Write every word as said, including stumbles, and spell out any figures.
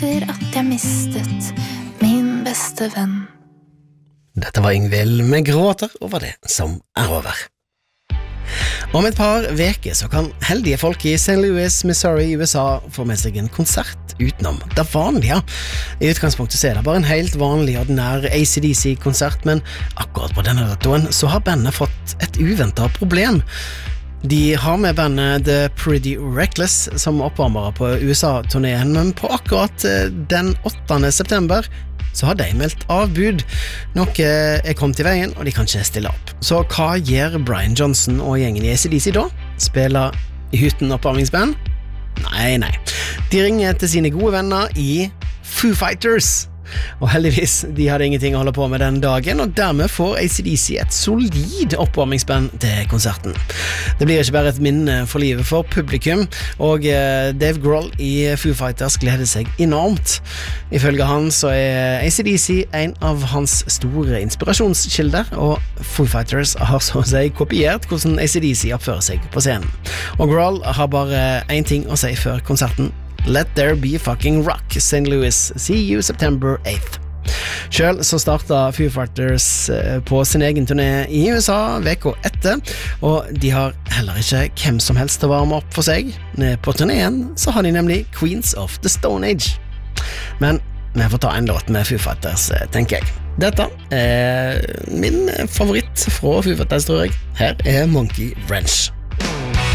etter at jeg mistet min beste venn. Dette var Yngvild med gråter over det som er over. Om et par veker så kan heldige folk i Saint Louis, Missouri i U S A få med seg en konsert utenom det vanlige. I utgangspunktet så er det bare en helt vanlig, ordinær A C D C-konsert, men akkurat på denne datoen så har bandet fått et uventet problem. De har med bandet The Pretty Reckless som oppvarmere på U S A-turneen, men på akkurat den åttende september så har de meldt avbud. Noe er kommet i veien, og de kan ikke stille opp. Så hva gjør Brian Johnson og gjengen i A C D C da? Spiller i hytten oppvarmingsband? Nei, nei. De ringer til sine gode venner i Foo Fighters. Og heldigvis, de hadde ingenting å holde på med den dagen, og dermed får A C D C et solid oppvarmingsband til konserten. Det blir ikke bare et minne for livet for publikum, og Dave Grohl i Foo Fighters gleder seg enormt. Ifølge han så er A C D C en av hans store inspirasjonskilder, og Foo Fighters har så å si kopiert hvordan A C D C oppfører seg på scenen. Og Grohl har bare en ting å si før konserten: Let there be fucking rock, Saint Louis, see you September eighth. Selv så startet Foo Fighters på sin egen turné i U S A veka etter, og de har heller ikke hvem som helst til å varme opp for seg. På turneen så har de nemlig Queens of the Stone Age. Men vi får ta en låt med Foo Fighters, tenker jeg. Dette er min favoritt fra Foo Fighters, tror jeg. Her er Monkey Wrench.